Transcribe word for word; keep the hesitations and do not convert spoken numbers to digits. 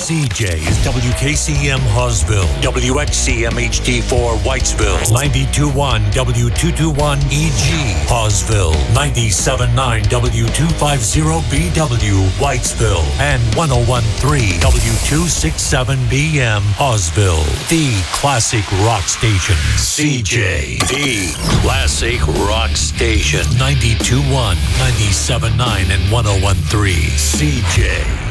C J is W K C M Hawesville, W X C M H D four Whitesville, ninety-two point one W two twenty-one E G Hawesville, ninety-seven point nine W two fifty B W Whitesville, and one oh one point three W two sixty-seven B M Hawesville. The classic rock station. C J, the classic rock station. ninety-two point one, ninety-seven point nine, and one oh one point three C J.